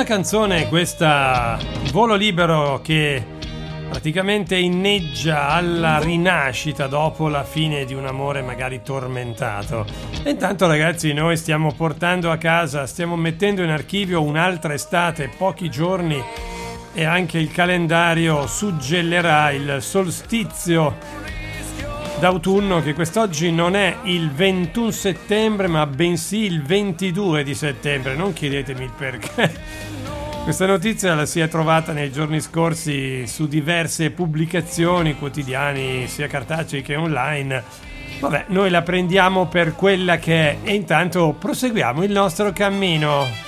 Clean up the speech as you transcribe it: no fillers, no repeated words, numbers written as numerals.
canzone questa, Volo libero, che praticamente inneggia alla rinascita dopo la fine di un amore magari tormentato. E intanto, ragazzi, noi stiamo portando a casa, stiamo mettendo in archivio un'altra estate, pochi giorni, e anche il calendario suggellerà il solstizio d'autunno, che quest'oggi non è il 21 settembre ma bensì il 22 di settembre. Non chiedetemi il perché. Questa notizia la si è trovata nei giorni scorsi su diverse pubblicazioni, quotidiani sia cartacei che online. Vabbè, noi la prendiamo per quella che è e intanto proseguiamo il nostro cammino.